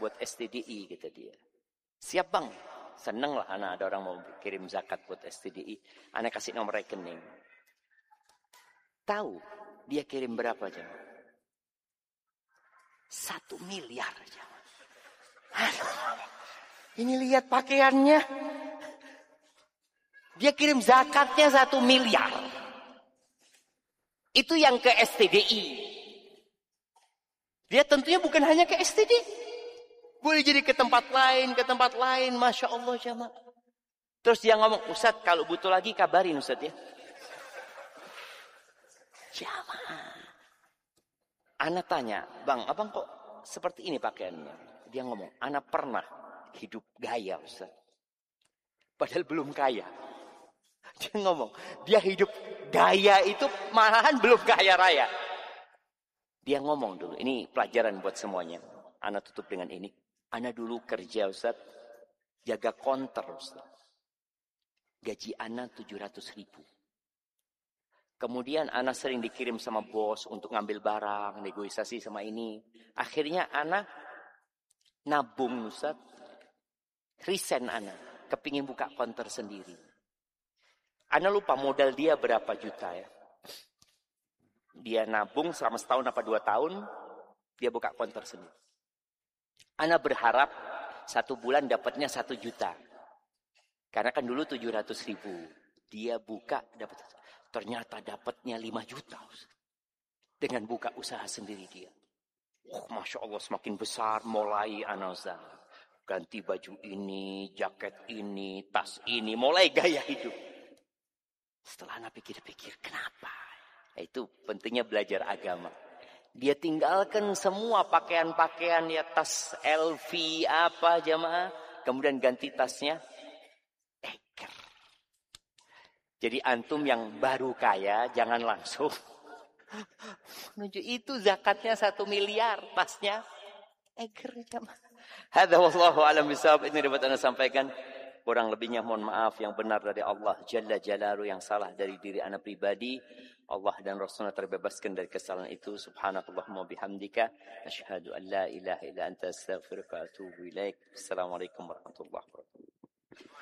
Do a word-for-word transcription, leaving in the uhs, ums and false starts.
buat S T D I, kata dia. Siap bang, seneng lah anak ada orang mau kirim zakat buat S T D I. Anak kasih nomor rekening. Tahu dia kirim berapa jemaah? Satu miliar jemaah. Ini lihat pakaiannya. Dia kirim zakatnya satu miliar. Itu yang ke S T D I. Dia tentunya bukan hanya ke S T D I. Boleh jadi ke tempat lain, ke tempat lain. Masya Allah jemaah. Terus dia ngomong, Ustaz kalau butuh lagi kabarin Ustaz ya. Jamaah. Anak tanya, bang, abang kok seperti ini pakaiannya? Dia ngomong, anak pernah hidup gaya Ustaz. Padahal belum kaya. Dia ngomong, dia hidup gaya itu malahan belum kaya raya. Dia ngomong dulu, ini pelajaran buat semuanya. Anak tutup dengan ini. Anak dulu kerja Ustaz, jaga konter Ustaz. Gaji anak tujuh ratus ribu. Kemudian anak sering dikirim sama bos untuk ngambil barang, negosiasi sama ini. Akhirnya anak nabung Ustaz. Resign anak. Kepingin buka konter sendiri. Anak lupa modal dia berapa juta ya. Dia nabung selama setahun apa dua tahun. Dia buka konter sendiri. Anak berharap satu bulan dapatnya satu juta. Karena kan dulu tujuh ratus ribu. Dia buka dapat. Ternyata dapatnya lima juta. Dengan buka usaha sendiri dia. Oh, Masya Allah semakin besar mulai anak usaha. Ganti baju ini, jaket ini, tas ini. Mulai gaya hidup. Setelah anak pikir-pikir, kenapa? Itu pentingnya belajar agama. Dia tinggalkan semua pakaian-pakaian ya tas L V apa jamaah. Kemudian ganti tasnya. Eker. Jadi antum yang baru kaya, jangan langsung. Menuju itu zakatnya satu miliar tasnya. Eker jamaah. Hadza wallahu a'lam bishawab. Ini dapat Anda sampaikan. Kurang lebihnya mohon maaf, yang benar dari Allah Jalla Jalaluhu, yang salah dari diri anak pribadi. Allah dan Rasulnya terbebaskan dari kesalahan itu. Subhanakallahumma bihamdika asyhadu an la ilaha illa anta astaghfiruka wa atubu ilaik. Assalamualaikum warahmatullahi wabarakatuh.